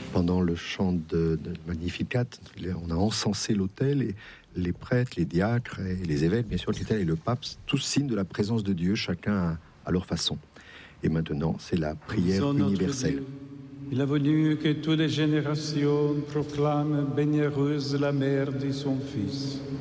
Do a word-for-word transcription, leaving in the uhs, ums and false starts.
Pendant le chant de, de Magnificat, on a encensé l'autel et les prêtres, les diacres et les évêques, bien sûr, l'autel et le pape, tous signes de la présence de Dieu, chacun à, à leur façon. Et maintenant, c'est la prière universelle. Il a voulu que toutes les générations proclament bénéreuse la mère de son Fils.